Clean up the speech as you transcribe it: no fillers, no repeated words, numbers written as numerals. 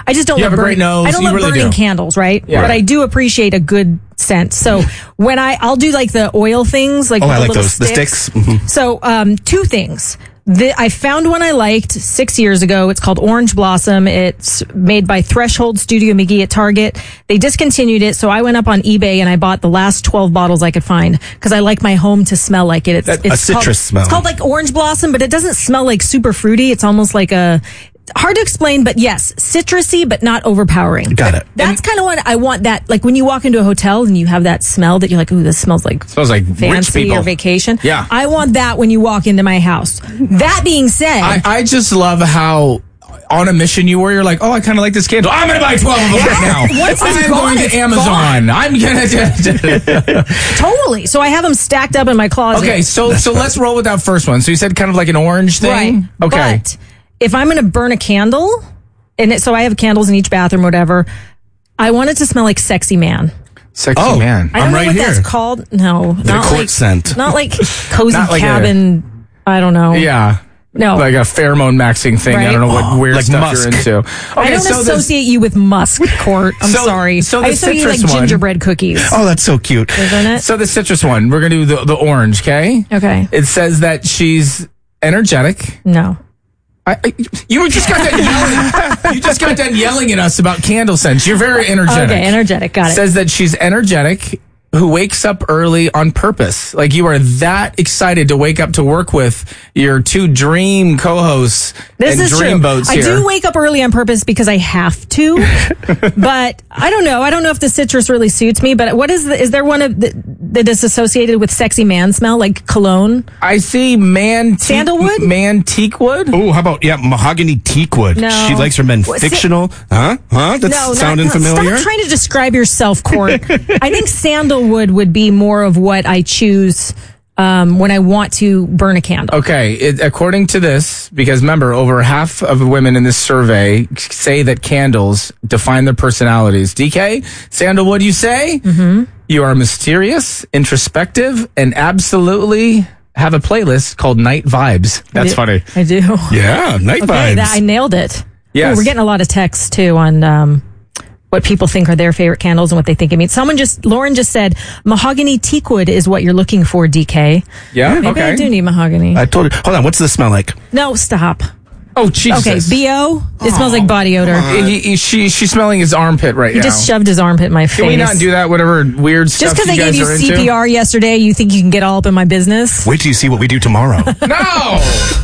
I just don't You love have a great nose. I don't You love really burning do. candles, right? Yeah. But I do appreciate a good scent. So when I'll do like the oil things, like Oh, with I the like little those. The sticks. So 2 things. I found one I liked 6 years ago. It's called Orange Blossom. It's made by Threshold Studio McGee at Target. They discontinued it, so I went up on eBay and I bought the last 12 bottles I could find because I like my home to smell like it. It's a citrus smell. It's called like Orange Blossom, but it doesn't smell like super fruity. It's almost like hard to explain, but yes, citrusy, but not overpowering. Got it. That's kind of what I want. That like when you walk into a hotel and you have that smell that you're like, ooh, this smells like rich fancy people. or vacation. Yeah. I want that when you walk into my house. That being said, I just love how on a mission you were. You're like, oh, I kind of like this candle. I'm going to buy 12 of them right now. Once it's I'm gone, going it's to Amazon. I'm going to. totally. So I have them stacked up in my closet. Okay, so let's roll with that first one. So you said kind of like an orange thing? Right. Okay. But if I'm going to burn a candle, so I have candles in each bathroom, whatever, I want it to smell like Sexy Man. Sexy man. I don't I'm know right what here. that's called. No, not court like scent. Not like cozy Not like cabin. I don't know. Yeah. No. Like a pheromone maxing thing. Right. I don't know what weird like stuff musk. you're into. Okay, I don't so this- associate you with musk, Court. I'm So- sorry. so the I associate you like citrus one- gingerbread cookies. Oh, that's so cute. Isn't it? So the citrus one, we're going to do the orange, okay? Okay. It says that she's energetic. No. You just got done yelling. You just got done yelling at us about candle scents. You're very energetic. Okay, energetic. Got it. Says that she's energetic, who wakes up early on purpose. Like you are that excited to wake up to work with your 2 dream co-hosts This and is dream true. boats I here. do wake up early on purpose because I have to, but I don't know. I don't know if the citrus really suits me. But what is there one that is associated with sexy man smell, like cologne? I see Sandalwood? Mantique wood. Oh, how about mahogany teak wood? No. She likes her men What, fictional. Huh? That's sounding familiar. Stop trying to describe yourself, Court. I think sandalwood would be more of what I choose when I want to burn a candle. Okay, according to this, because remember, over half of the women in this survey say that candles define their personalities. DK, sandalwood, you say? Mm-hmm. You are mysterious, introspective, and absolutely have a playlist called Night Vibes. That's funny. I do. Yeah, night Okay, vibes. I nailed it. Yes. Ooh, we're getting a lot of texts too on what people think are their favorite candles and what they think it means. Lauren just said mahogany teak wood is what you're looking for, DK. Yeah, Maybe okay. I do need mahogany. I told you. Hold on. What's this smell like? No, stop. Oh, Jesus. Okay, BO. It smells like body odor. She's smelling his armpit right He now. just shoved his armpit in my face. Can we not do that? Whatever weird stuff Just because you I gave guys you are into? CPR yesterday, you think you can get all up in my business? Wait till you see what we do tomorrow. No!